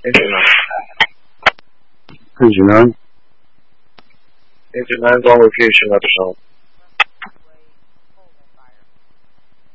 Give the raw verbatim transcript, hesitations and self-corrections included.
Engine nine. Engine nine. Engine nine's on location, let us know.